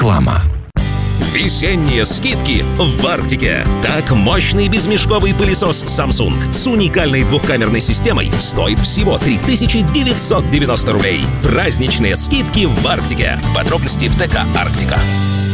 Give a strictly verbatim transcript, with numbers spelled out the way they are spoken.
Реклама. Весенние скидки в Арктике. Так, мощный безмешковый пылесос Samsung с уникальной двухкамерной системой стоит всего три тысячи девятьсот девяносто рублей. Праздничные скидки в Арктике. Подробности в ТК «Арктика».